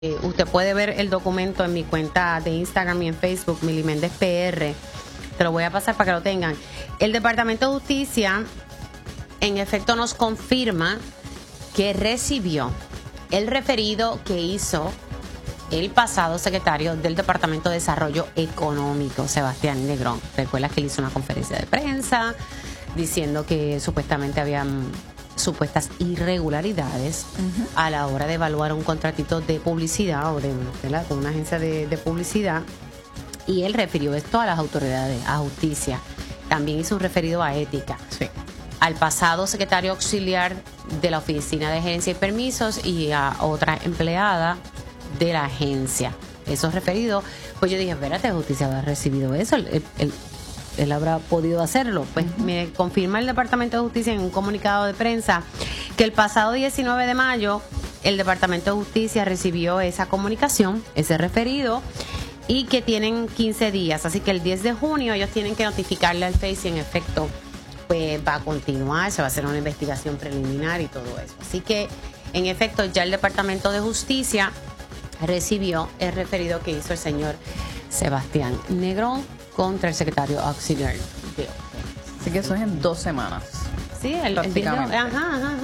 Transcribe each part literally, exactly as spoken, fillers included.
Eh, usted puede ver el documento en mi cuenta de Instagram y en Facebook, Mili Méndez P R. Te lo voy a pasar para que lo tengan. El Departamento de Justicia, en efecto, nos confirma que recibió el referido que hizo el pasado secretario del Departamento de Desarrollo Económico, Sebastián Negrón. Recuerdas que él hizo una conferencia de prensa diciendo que supuestamente habían supuestas irregularidades uh-huh. a la hora de evaluar un contratito de publicidad o de, ¿verdad? con una agencia de, de publicidad, y él refirió esto a las autoridades, a justicia. También hizo un referido a ética, sí. al pasado secretario auxiliar de la Oficina de Gerencia y Permisos y a otra empleada de la agencia. Esos referidos, pues yo dije, espérate, justicia habrá recibido eso, el, el, el él habrá podido hacerlo. Pues uh-huh. me confirma el Departamento de Justicia en un comunicado de prensa que el pasado diecinueve de mayo el Departamento de Justicia recibió esa comunicación, ese referido, y que tienen quince días, así que el diez de junio ellos tienen que notificarle al F E I si en efecto pues va a continuar, se va a hacer una investigación preliminar y todo eso. Así que en efecto ya el Departamento de Justicia recibió el referido que hizo el señor Sebastián Negrón contra el secretario auxiliar de Así que eso es en dos semanas. Sí, el, el video. Ajá, ajá, ajá.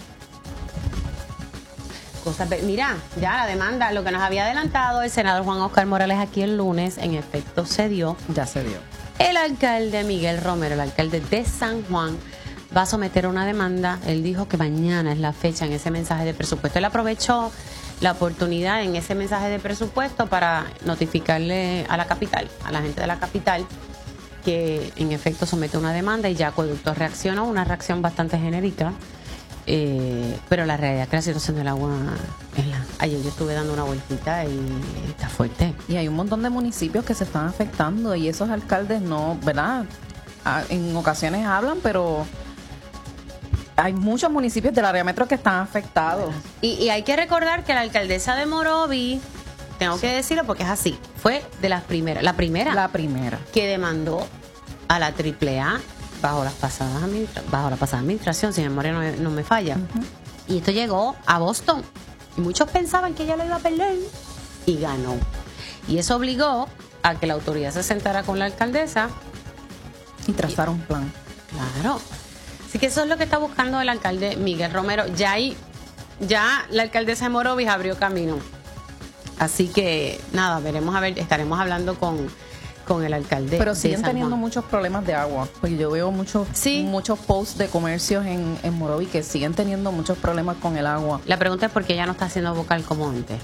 Cosas, mira, ya la demanda, lo que nos había adelantado el senador Juan Oscar Morales aquí el lunes, en efecto se dio. Ya se dio. El alcalde Miguel Romero, el alcalde de San Juan, va a someter una demanda. Él dijo que mañana es la fecha en ese mensaje de presupuesto. Él aprovechó la oportunidad en ese mensaje de presupuesto para notificarle a la capital, a la gente de la capital, que en efecto somete una demanda, y ya Acueducto reaccionó, una reacción bastante genérica, eh, pero la realidad es que la situación del agua es la... Ayer yo estuve dando una vueltita y está fuerte. Y hay un montón de municipios que se están afectando y esos alcaldes no, ¿verdad? En ocasiones hablan, pero... hay muchos municipios del área metro que están afectados. Y, y hay que recordar que la alcaldesa de Morovi, tengo sí. que decirlo porque es así, fue de las primeras, la primera, la primera que demandó a la triple A bajo las pasadas bajo la pasada administración, si mi memoria no, no me falla. Uh-huh. Y esto llegó a Boston y muchos pensaban que ella lo iba a perder y ganó. Y eso obligó a que la autoridad se sentara con la alcaldesa y trazara un plan. Claro. Así que eso es lo que está buscando el alcalde Miguel Romero. Ya ahí, ya la alcaldesa de Morovis abrió camino. Así que nada, veremos a ver, estaremos hablando con, con el alcalde. Pero siguen de San teniendo Juan. muchos problemas de agua. Porque yo veo muchos, ¿sí? muchos posts de comercios en, en Morovis que siguen teniendo muchos problemas con el agua. La pregunta es por qué ella no está haciendo vocal como antes.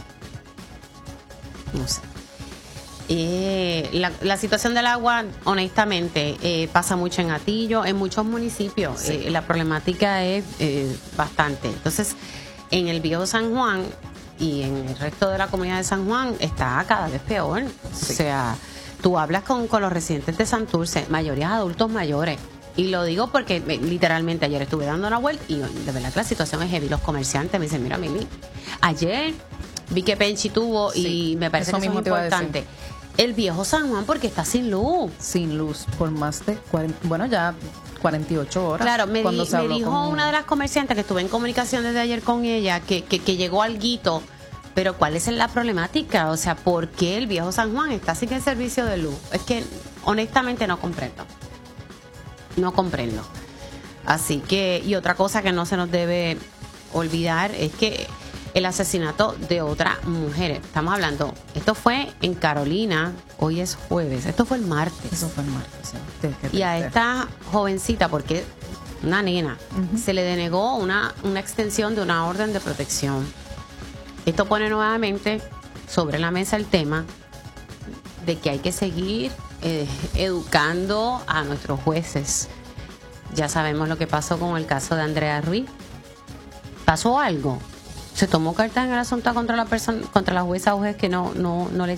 No sé. Eh, la, la situación del agua, honestamente, eh, pasa mucho en Atillo, en muchos municipios. Sí. Eh, la problemática es eh, bastante. Entonces, en el viejo San Juan y en el resto de la comunidad de San Juan está cada vez peor. Sí. O sea, tú hablas con, con los residentes de Santurce, mayoría adultos mayores. Y lo digo porque eh, literalmente ayer estuve dando una vuelta y de verdad que la situación es heavy. Los comerciantes me dicen, mira, Mili, ayer vi que Penchi tuvo sí, y me parece eso que eso es importante. El viejo San Juan porque está sin luz. Sin luz por más de cuarenta, bueno, ya cuarenta y ocho horas. Claro, me, di, me dijo con... una de las comerciantes que estuve en comunicación desde ayer con ella que, que, que llegó alguito, pero ¿cuál es la problemática? O sea, ¿por qué el viejo San Juan está sin el servicio de luz? Es que honestamente no comprendo. No comprendo. Así que, y otra cosa que no se nos debe olvidar es que el asesinato de otra mujer. Estamos hablando, esto fue en Carolina, hoy es jueves, esto fue el martes. Eso fue el martes, sí. Y a esta jovencita, porque una nena, uh-huh. se le denegó una, una extensión de una orden de protección. Esto pone nuevamente sobre la mesa el tema de que hay que seguir eh, educando a nuestros jueces. Ya sabemos lo que pasó con el caso de Andrea Ruiz. ¿Pasó algo? Se tomó carta en el asunto contra la persona, contra la jueza o juez que no, no, no le...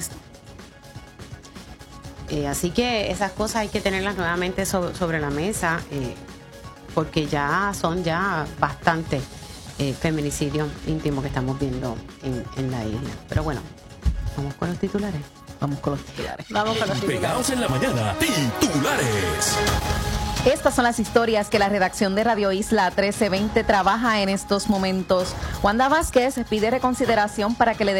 Eh, así que esas cosas hay que tenerlas nuevamente sobre, sobre la mesa, eh, porque ya son ya bastante eh, feminicidios íntimos que estamos viendo en, en la isla. Pero bueno, vamos con los titulares. Vamos con los titulares. Vamos con los titulares. Pegados en la mañana, titulares. Estas son las historias que la redacción de Radio Isla trece veinte trabaja en estos momentos. Wanda Vázquez pide reconsideración para que le